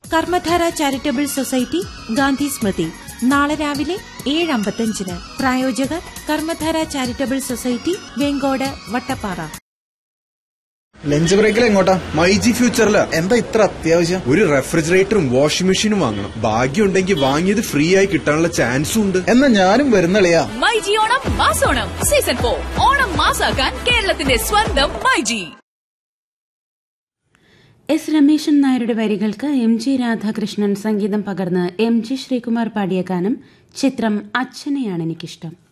Karmadhara charitable society Gandhi സ്മൃതി നാളെ രാവിലെ 7:55. പ്രായോജകർ Karmadhara charitable society, Vengode, Vattappara. Lunch ബ്രേക്കിൽ എങ്ങോട്ടാ? മൈജി ഫ്യൂച്ചറില്. എന്താ ഇത്ര അത്യാവശ്യം? ഒരു റെഫ്രിജറേറ്ററും വാഷിംഗ് മെഷീനും വാങ്ങണം. ഭാഗ്യമുണ്ടെങ്കിൽ വാങ്ങിയത് ഫ്രീ ആയി കിട്ടാനുള്ള ചാൻസും ഉണ്ട്. എന്നാ ഞാനും വരുന്നളിയാ. മൈജി ഓണം മാസോണം സീസൺ 4. ഓണം മാസാക്കാൻ കേരളത്തിന്റെ സ്വന്തം മൈജി. എസ് രമേശൻ നായരുടെ വരികൾക്ക് MG രാധാകൃഷ്ണൻ സംഗീതം പകർന്ന് MG ശ്രീകുമാർ പാടിയ ഗാനം. ചിത്രം അച്ഛനെയാണ് എനിക്കിഷ്ടം.